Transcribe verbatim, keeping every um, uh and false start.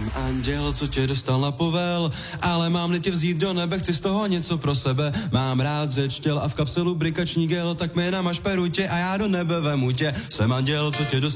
Jsem anděl, co tě dostal na povel, ale mám-li tě vzít do nebe, chci z toho něco pro sebe. Mám rád řeč těl a v kapselu brikační gel, tak mi namaž perutě a já do nebe vemu tě. Jsem anděl, co tě dostal